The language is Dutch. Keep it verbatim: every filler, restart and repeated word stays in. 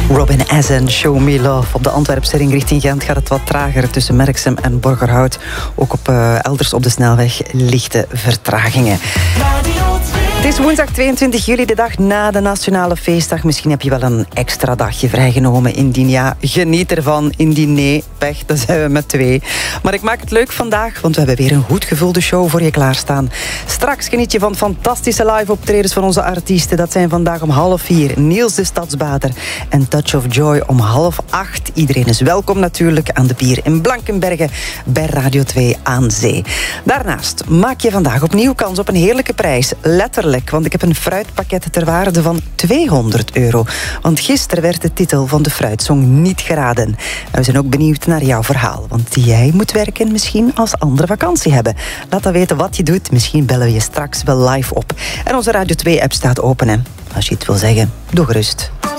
Robin S. en Show Me Love. Op de Antwerpse ring richting Gent gaat het wat trager tussen Merksem en Borgerhout. Ook op uh, elders op de snelweg lichte vertragingen. Het is woensdag tweeëntwintig juli, de dag na de Nationale Feestdag. Misschien heb je wel een extra dagje vrijgenomen. Indien ja, geniet ervan. Indien nee, pech, dan zijn we met twee. Maar ik maak het leuk vandaag, want we hebben weer een goed gevulde show voor je klaarstaan. Straks geniet je van fantastische live-optredens van onze artiesten. Dat zijn vandaag om half vier Niels de Stadsbader en Touch of Joy om half acht. Iedereen is welkom natuurlijk aan de pier in Blankenbergen bij Radio twee aan Zee. Daarnaast maak je vandaag opnieuw kans op een heerlijke prijs. Letterlijk. Want ik heb een fruitpakket ter waarde van tweehonderd euro. Want gisteren werd de titel van de fruitsong niet geraden. En we zijn ook benieuwd naar jouw verhaal. Want jij moet werken misschien als anderen vakantie hebben. Laat dan weten wat je doet. Misschien bellen we je straks wel live op. En onze Radio twee app staat open. Hè? Als je het wil zeggen, doe gerust.